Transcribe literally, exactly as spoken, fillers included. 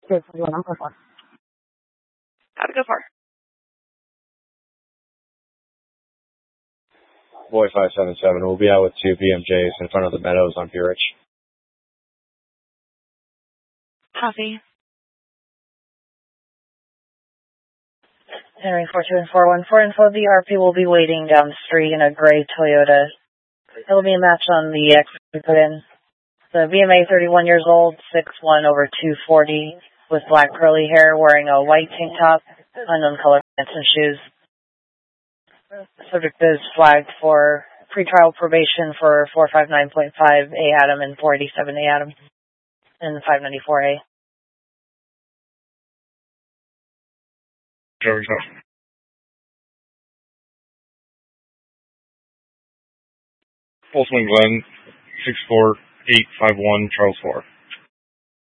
Good for you, I'm good for. How'd it go far? Boy five seven seven, we'll be out with two B M Js in front of the Meadows on Peerage. Copy. Henry four two and four one four info, the R P will be waiting down the street in a gray Toyota. It'll be a match on the X we put in. The B M A, thirty-one years old, six one over two forty, with black curly hair, wearing a white tank top, unknown color pants and shoes. The subject is flagged for pretrial probation for four fifty-nine point five A Adam and four eighty-seven A Adam and five ninety-four A. George, no. Folsom Glen, six four eight five one, Charles four.